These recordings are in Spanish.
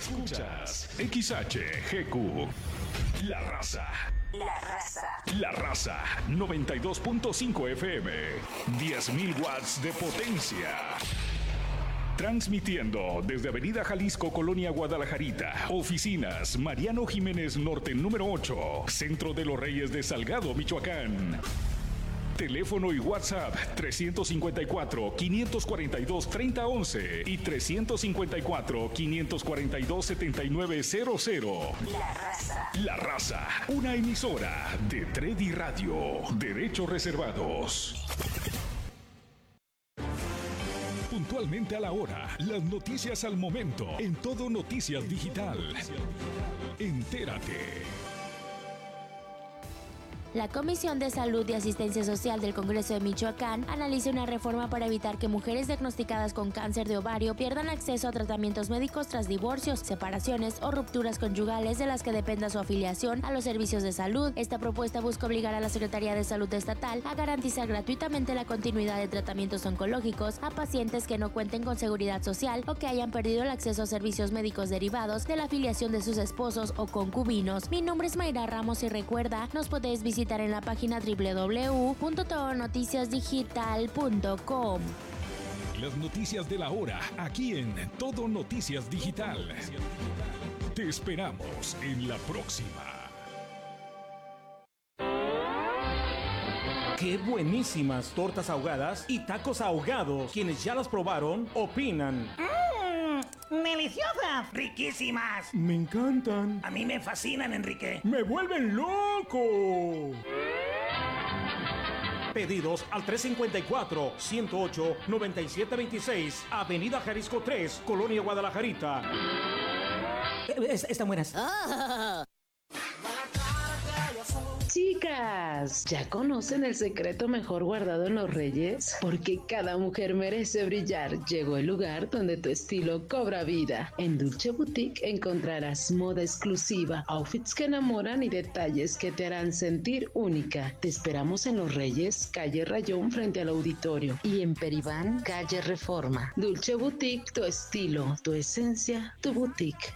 Escuchas XHGQ. La Raza. La Raza. La Raza 92.5 FM. 10.000 watts de potencia. Transmitiendo desde Avenida Jalisco, Colonia Guadalajarita. Oficinas Mariano Jiménez Norte número 8. Centro de los Reyes de Salgado, Michoacán. Teléfono y WhatsApp 354-542-3011 y 354-542-7900. La Raza. La Raza, una emisora de Tredi Radio. Derechos reservados. Puntualmente a la hora, las noticias al momento, en Todo Noticias Digital. Entérate. La Comisión de Salud y Asistencia Social del Congreso de Michoacán analiza una reforma para evitar que mujeres diagnosticadas con cáncer de ovario pierdan acceso a tratamientos médicos tras divorcios, separaciones o rupturas conyugales de las que dependa su afiliación a los servicios de salud. Esta propuesta busca obligar a la Secretaría de Salud Estatal a garantizar gratuitamente la continuidad de tratamientos oncológicos a pacientes que no cuenten con seguridad social o que hayan perdido el acceso a servicios médicos derivados de la afiliación de sus esposos o concubinos. Mi nombre es Mayra Ramos y recuerda, nos podéis visitar en la página www.todonoticiasdigital.com. Las noticias de la hora, aquí en Todo Noticias Digital. Te esperamos en la próxima. ¡Qué buenísimas tortas ahogadas y tacos ahogados! Quienes ya las probaron, opinan. ¡Deliciosas! ¡Riquísimas! ¡Me encantan! A mí me fascinan, Enrique. ¡Me vuelven loco! Pedidos al 354-108-9726, Avenida Jalisco 3, Colonia Guadalajarita. Están buenas. Chicas, ¿ya conocen el secreto mejor guardado en los Reyes? Porque cada mujer merece brillar. Llegó el lugar donde tu estilo cobra vida. En Dulce Boutique encontrarás moda exclusiva, outfits que enamoran y detalles que te harán sentir única. Te esperamos en Los Reyes, calle Rayón frente al auditorio, y en Peribán, calle Reforma. Dulce Boutique, tu estilo, tu esencia, tu boutique.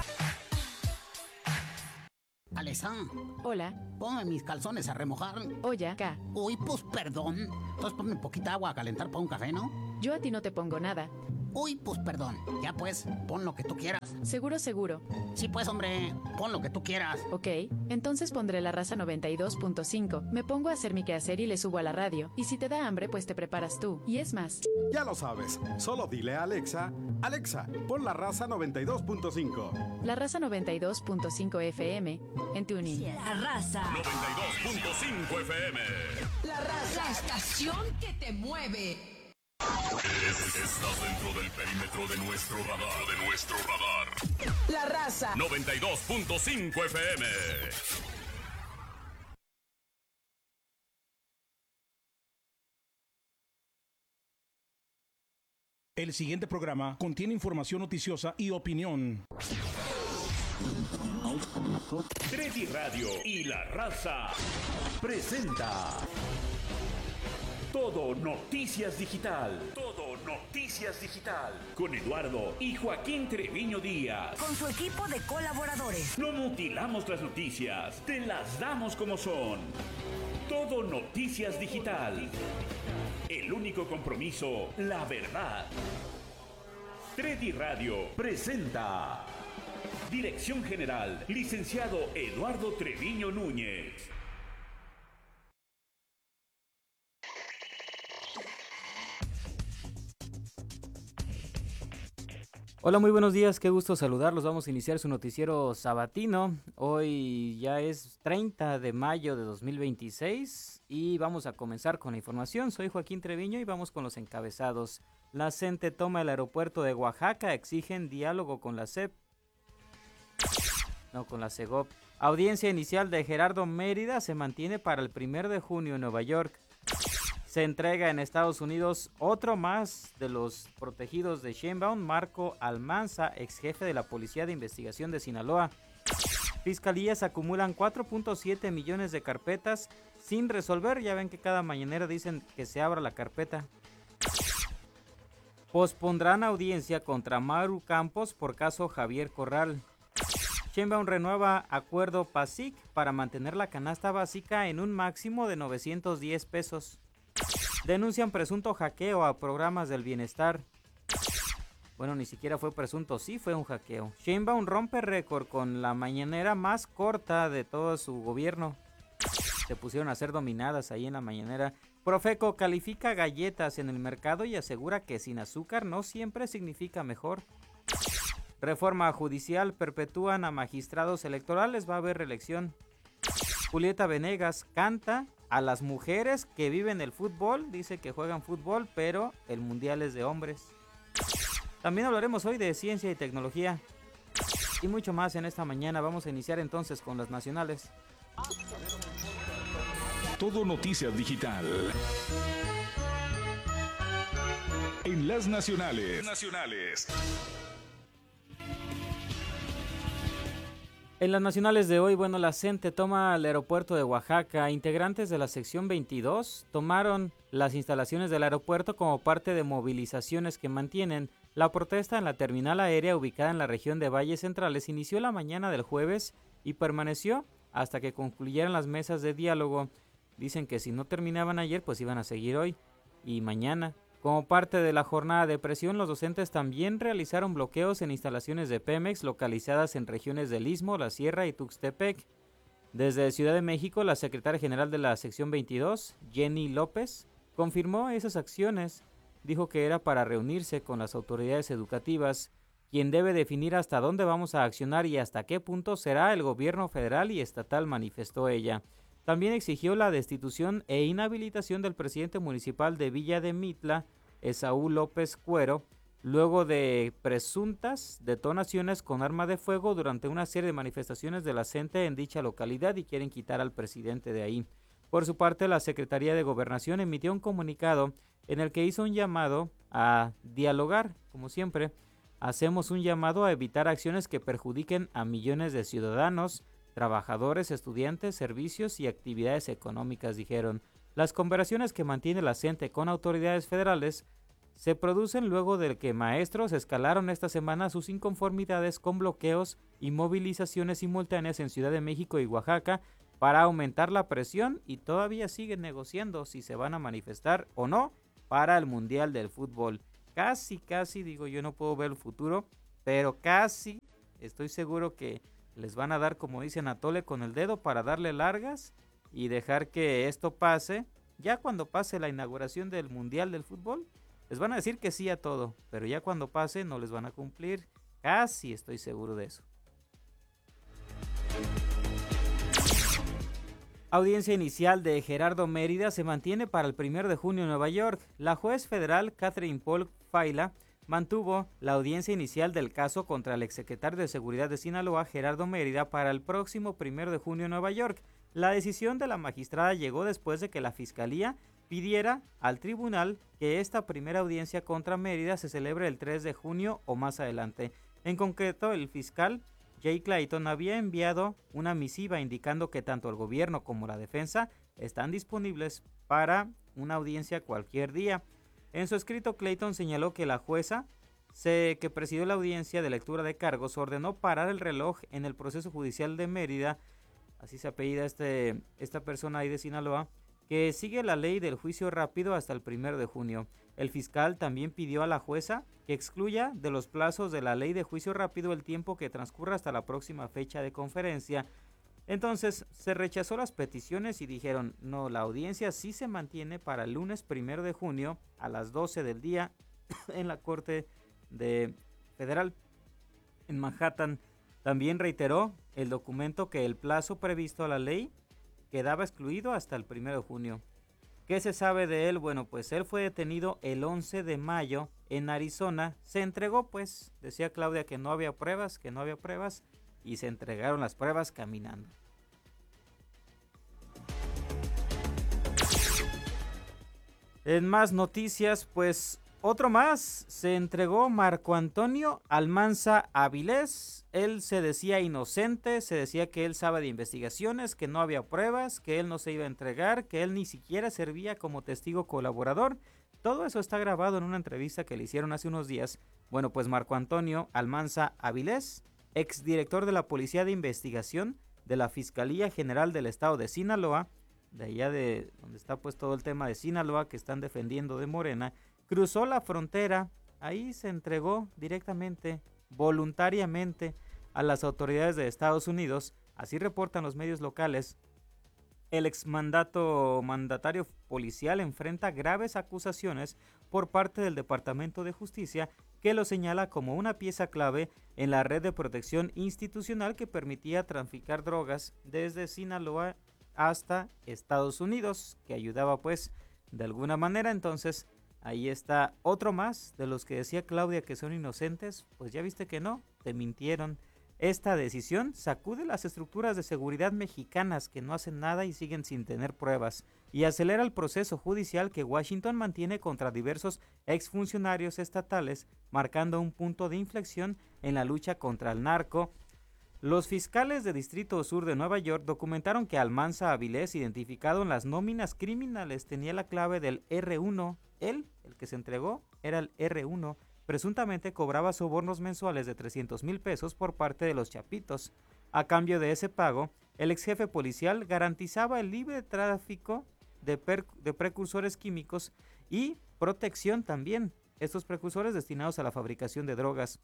Alesa. Hola. Ponme mis calzones a remojar. Oye, acá. Uy, pues perdón. Entonces ponme poquita agua a calentar para un café, ¿no? Yo a ti no te pongo nada. Uy, pues perdón. Ya pues, pon lo que tú quieras. Seguro, seguro. Sí, pues, hombre, pon lo que tú quieras. Ok, entonces pondré La Raza 92.5. Me pongo a hacer mi quehacer y le subo a la radio. Y si te da hambre, pues te preparas tú. Y es más. Ya lo sabes. Solo dile a Alexa, Alexa, pon La Raza 92.5. La Raza 92.5 FM en TuneIn. La Raza. 92.5 FM. La Raza. La estación que te mueve. Estás dentro del perímetro de nuestro radar. La Raza 92.5 FM. El siguiente programa contiene información noticiosa y opinión. Tredi Radio y La Raza presenta Todo Noticias Digital. Todo Noticias Digital. Con Eduardo y Joaquín Treviño Díaz. con su equipo de colaboradores. No mutilamos las noticias, te las damos como son. Todo Noticias Digital. El único compromiso, la verdad. Tredi Radio presenta. Dirección General, licenciado Eduardo Treviño Núñez. Hola, muy buenos días, qué gusto saludarlos. Vamos a iniciar su noticiero sabatino. Hoy ya es 30 de mayo de 2026 y vamos a comenzar con la información. Soy Joaquín Treviño y vamos con los encabezados. La CENTE toma el aeropuerto de Oaxaca, exigen diálogo con la con la CEGOP. Audiencia inicial de Gerardo Mérida se mantiene para el 1 de junio en Nueva York. Se entrega en Estados Unidos otro más de los protegidos de Sheinbaum, Marco Almanza, ex jefe de la Policía de Investigación de Sinaloa. Fiscalías acumulan 4.7 millones de carpetas sin resolver. Ya ven que cada mañanera dicen que se abra la carpeta. Pospondrán audiencia contra Maru Campos por caso Javier Corral. Sheinbaum renueva acuerdo PASIC para mantener la canasta básica en un máximo de 910 pesos. Denuncian presunto hackeo a programas del bienestar. Bueno, ni siquiera fue presunto, sí fue un hackeo. Sheinbaum rompe récord con la mañanera más corta de todo su gobierno. Se pusieron a ser dominadas ahí en la mañanera. Profeco califica galletas en el mercado y asegura que sin azúcar no siempre significa mejor. Reforma judicial, perpetúan a magistrados electorales, va a haber reelección. Julieta Venegas canta a las mujeres que viven el fútbol, dice que juegan fútbol, pero el mundial es de hombres. También hablaremos hoy de ciencia y tecnología y mucho más en esta mañana. Vamos a iniciar entonces con las nacionales. Todo Noticias Digital. En las nacionales. En las nacionales de hoy, bueno, la CENTE toma el aeropuerto de Oaxaca. Integrantes de la sección 22 tomaron las instalaciones del aeropuerto como parte de movilizaciones que mantienen. La protesta en la terminal aérea ubicada en la región de Valles Centrales inició la mañana del jueves y permaneció hasta que concluyeran las mesas de diálogo. Dicen que si no terminaban ayer, pues iban a seguir hoy y mañana. Como parte de la jornada de presión, los docentes también realizaron bloqueos en instalaciones de Pemex localizadas en regiones del Istmo, La Sierra y Tuxtepec. Desde Ciudad de México, la secretaria general de la sección 22, Jenny López, confirmó esas acciones. Dijo que era para reunirse con las autoridades educativas, quien debe definir hasta dónde vamos a accionar y hasta qué punto será el gobierno federal y estatal, manifestó ella. También exigió la destitución e inhabilitación del presidente municipal de Villa de Mitla, Esaú López Cuero, luego de presuntas detonaciones con arma de fuego durante una serie de manifestaciones de la CENTE en dicha localidad y quieren quitar al presidente de ahí. Por su parte, la Secretaría de Gobernación emitió un comunicado en el que hizo un llamado a dialogar, como siempre. Hacemos un llamado a evitar acciones que perjudiquen a millones de ciudadanos, trabajadores, estudiantes, servicios y actividades económicas, dijeron. Las conversaciones que mantiene la CENTE con autoridades federales se producen luego de que maestros escalaron esta semana sus inconformidades con bloqueos y movilizaciones simultáneas en Ciudad de México y Oaxaca para aumentar la presión y todavía siguen negociando si se van a manifestar o no para el Mundial del Fútbol. Casi, digo, yo no puedo ver el futuro, pero casi estoy seguro que les van a dar, como dicen, a tole con el dedo para darle largas y dejar que esto pase. Ya cuando pase la inauguración del Mundial del Fútbol, les van a decir que sí a todo, pero ya cuando pase no les van a cumplir. Casi estoy seguro de eso. Audiencia inicial de Gerardo Mérida se mantiene para el 1 de junio en Nueva York. La juez federal Catherine Paul Faila mantuvo la audiencia inicial del caso contra el exsecretario de Seguridad de Sinaloa, Gerardo Mérida, para el próximo 1 de junio en Nueva York. La decisión de la magistrada llegó después de que la Fiscalía pidiera al tribunal que esta primera audiencia contra Mérida se celebre el 3 de junio o más adelante. En concreto, el fiscal Jay Clayton había enviado una misiva indicando que tanto el gobierno como la defensa están disponibles para una audiencia cualquier día. En su escrito, Clayton señaló que la jueza que presidió la audiencia de lectura de cargos ordenó parar el reloj en el proceso judicial de Mérida, así se apellida esta persona ahí de Sinaloa, que sigue la ley del juicio rápido hasta el 1 de junio. El fiscal también pidió a la jueza que excluya de los plazos de la ley de juicio rápido el tiempo que transcurra hasta la próxima fecha de conferencia. Entonces se rechazó las peticiones y dijeron, no, la audiencia sí se mantiene para el lunes 1 de junio a las 12 del día en la Corte Federal en Manhattan. También reiteró el documento que el plazo previsto a la ley quedaba excluido hasta el 1 de junio. ¿Qué se sabe de él? Bueno, pues él fue detenido el 11 de mayo en Arizona. Se entregó, pues, decía Claudia que no había pruebas, y se entregaron las pruebas caminando. En más noticias, pues otro más, se entregó Marco Antonio Almanza Avilés. Él se decía inocente, se decía que él sabe de investigaciones, que no había pruebas, que él no se iba a entregar, que él ni siquiera servía como testigo colaborador. Todo eso está grabado en una entrevista que le hicieron hace unos días. Bueno, pues Marco Antonio Almanza Avilés exdirector de la Policía de Investigación de la Fiscalía General del Estado de Sinaloa, de allá de donde está pues todo el tema de Sinaloa que están defendiendo de Morena, cruzó la frontera, ahí se entregó directamente, voluntariamente a las autoridades de Estados Unidos, así reportan los medios locales. El mandatario policial enfrenta graves acusaciones por parte del Departamento de Justicia que lo señala como una pieza clave en la red de protección institucional que permitía traficar drogas desde Sinaloa hasta Estados Unidos, que ayudaba pues de alguna manera. Entonces ahí está otro más de los que decía Claudia que son inocentes, pues ya viste que no, te mintieron. Esta decisión sacude las estructuras de seguridad mexicanas que no hacen nada y siguen sin tener pruebas, y acelera el proceso judicial que Washington mantiene contra diversos exfuncionarios estatales, marcando un punto de inflexión en la lucha contra el narco. Los fiscales de Distrito Sur de Nueva York documentaron que Almanza Avilés, identificado en las nóminas criminales, tenía la clave del R1. Él, el que se entregó, era el R1. Presuntamente cobraba sobornos mensuales de 300,000 pesos por parte de los Chapitos. A cambio de ese pago, el ex jefe policial garantizaba el libre tráfico de precursores químicos y protección también, estos precursores destinados a la fabricación de drogas.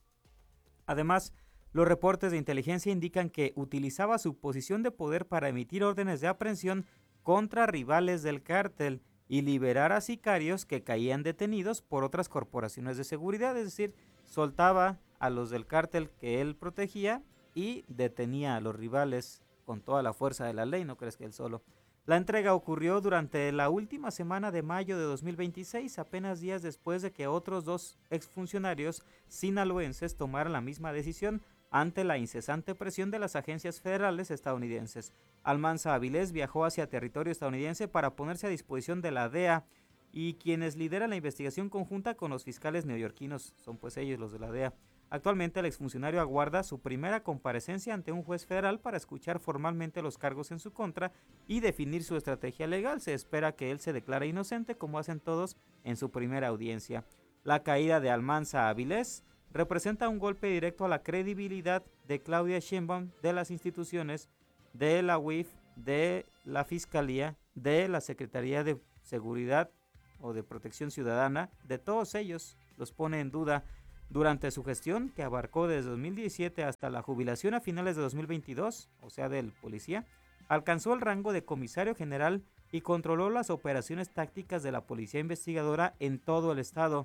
Además, los reportes de inteligencia indican que utilizaba su posición de poder para emitir órdenes de aprehensión contra rivales del cártel y liberar a sicarios que caían detenidos por otras corporaciones de seguridad, es decir, soltaba a los del cártel que él protegía y detenía a los rivales con toda la fuerza de la ley, no crees que él solo. La entrega ocurrió durante la última semana de mayo de 2026, apenas días después de que otros 2 exfuncionarios sinaloenses tomaran la misma decisión ante la incesante presión de las agencias federales estadounidenses. Almanza Avilés viajó hacia territorio estadounidense para ponerse a disposición de la DEA, y quienes lideran la investigación conjunta con los fiscales neoyorquinos son pues ellos los de la DEA. Actualmente el exfuncionario aguarda su primera comparecencia ante un juez federal para escuchar formalmente los cargos en su contra y definir su estrategia legal. Se espera que él se declare inocente, como hacen todos en su primera audiencia. La caída de Almanza Avilés representa un golpe directo a la credibilidad de Claudia Sheinbaum, de las instituciones, de la UIF, de la Fiscalía, de la Secretaría de Seguridad o de Protección Ciudadana, de todos ellos. Los pone en duda. Durante su gestión, que abarcó desde 2017 hasta la jubilación a finales de 2022, o sea del policía, alcanzó el rango de comisario general y controló las operaciones tácticas de la policía investigadora en todo el estado.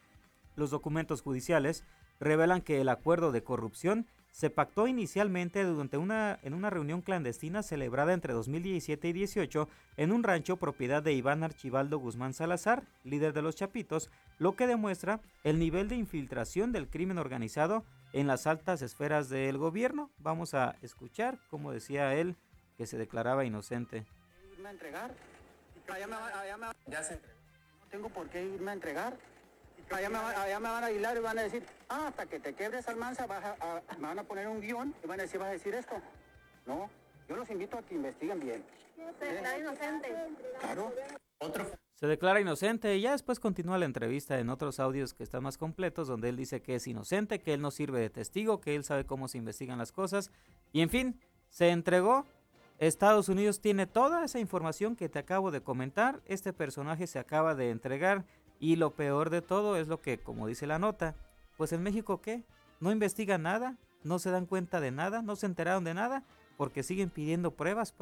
Los documentos judiciales revelan que el acuerdo de corrupción se pactó inicialmente en una reunión clandestina celebrada entre 2017 y 2018 en un rancho propiedad de Iván Archibaldo Guzmán Salazar, líder de los Chapitos, lo que demuestra el nivel de infiltración del crimen organizado en las altas esferas del gobierno. Vamos a escuchar cómo decía él que se declaraba inocente. ¿Irme a entregar? Ya se entregó. No tengo por qué irme a entregar. Allá me van a aislar y van a decir, hasta que te quebres, Almanza, me van a poner un guión y van a decir, ¿vas a decir esto? No, yo los invito a que investiguen bien. Se declara inocente. Claro. Se declara inocente y ya después continúa la entrevista en otros audios que están más completos, donde él dice que es inocente, que él no sirve de testigo, que él sabe cómo se investigan las cosas. Y en fin, se entregó. Estados Unidos tiene toda esa información que te acabo de comentar. Este personaje se acaba de entregar. Y lo peor de todo es lo que, como dice la nota, pues en México, ¿qué? No investigan nada, no se dan cuenta de nada, no se enteraron de nada, porque siguen pidiendo pruebas,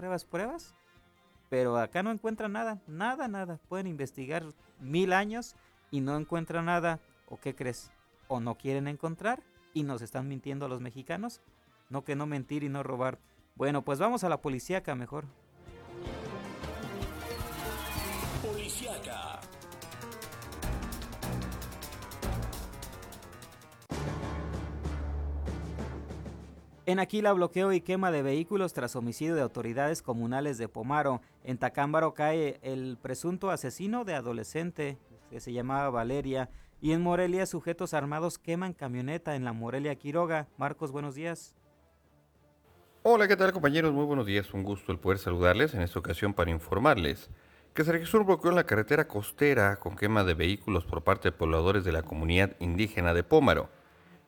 pero acá no encuentran nada. Pueden investigar 1000 años y no encuentran nada. ¿O qué crees? ¿O no quieren encontrar y nos están mintiendo a los mexicanos? No, que no mentir y no robar. Bueno, pues vamos a la policíaca mejor. Policíaca. En Aquila, bloqueo y quema de vehículos tras homicidio de autoridades comunales de Pomaro. En Tacámbaro cae el presunto asesino de adolescente que se llamaba Valeria. Y en Morelia, sujetos armados queman camioneta en la Morelia Quiroga. Marcos, buenos días. Hola, ¿qué tal, compañeros? Muy buenos días, un gusto el poder saludarles en esta ocasión para informarles que se registró un bloqueo en la carretera costera con quema de vehículos por parte de pobladores de la comunidad indígena de Pómaro.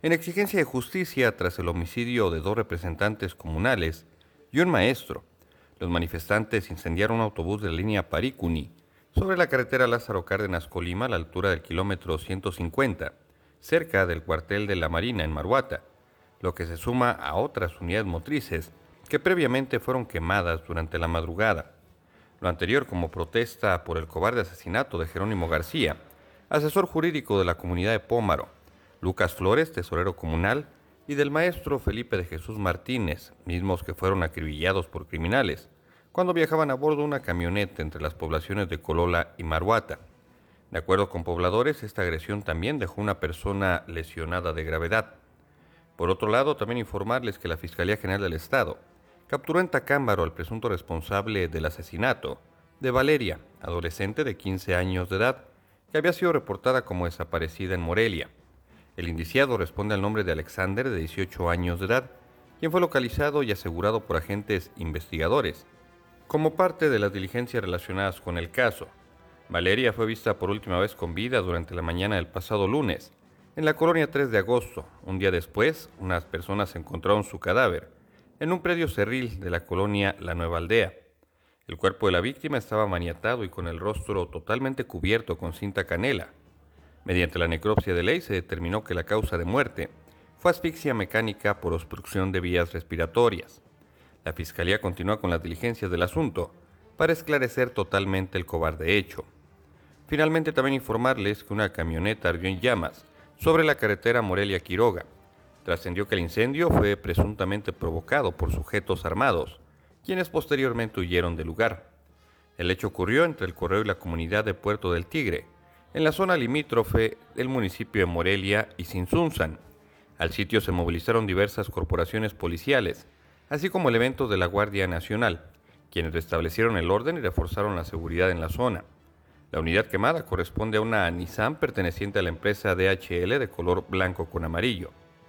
en exigencia de justicia tras el homicidio de 2 representantes comunales y un maestro. Los manifestantes incendiaron un autobús de la línea Paricuni sobre la carretera Lázaro Cárdenas Colima a la altura del kilómetro 150, cerca del cuartel de la Marina en Maruata, lo que se suma a otras unidades motrices que previamente fueron quemadas durante la madrugada. Lo anterior como protesta por el cobarde asesinato de Jerónimo García, asesor jurídico de la comunidad de Pómaro, Lucas Flores, tesorero comunal, y del maestro Felipe de Jesús Martínez, mismos que fueron acribillados por criminales, cuando viajaban a bordo de una camioneta entre las poblaciones de Colola y Maruata. De acuerdo con pobladores, esta agresión también dejó una persona lesionada de gravedad. Por otro lado, también informarles que la Fiscalía General del Estado capturó en Tacámbaro al presunto responsable del asesinato de Valeria, adolescente de 15 años de edad, que había sido reportada como desaparecida en Morelia. El indiciado responde al nombre de Alexander, de 18 años de edad, quien fue localizado y asegurado por agentes investigadores como parte de las diligencias relacionadas con el caso. Valeria fue vista por última vez con vida durante la mañana del pasado lunes, en la colonia 3 de agosto. Un día después, unas personas encontraron su cadáver en un predio cerril de la colonia La Nueva Aldea. El cuerpo de la víctima estaba maniatado y con el rostro totalmente cubierto con cinta canela. Mediante la necropsia de ley se determinó que la causa de muerte fue asfixia mecánica por obstrucción de vías respiratorias. La Fiscalía continúa con las diligencias del asunto para esclarecer totalmente el cobarde hecho. Finalmente, también informarles que una camioneta ardió en llamas sobre la carretera Morelia-Quiroga. Trascendió que el incendio fue presuntamente provocado por sujetos armados, quienes posteriormente huyeron del lugar. El hecho ocurrió entre el Correo y la comunidad de Puerto del Tigre, en la zona limítrofe del municipio de Morelia y Sinsunzan. Al sitio se movilizaron diversas corporaciones policiales, así como elementos de la Guardia Nacional, quienes restablecieron el orden y reforzaron la seguridad en la zona. La unidad quemada corresponde a una Nissan perteneciente a la empresa DHL de color blanco con amarillo.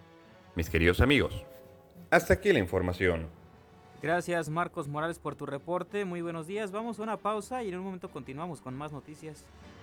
Mis queridos amigos, hasta aquí la información. Gracias, Marcos Morales, por tu reporte. Muy buenos días. Vamos a una pausa y en un momento continuamos con más noticias.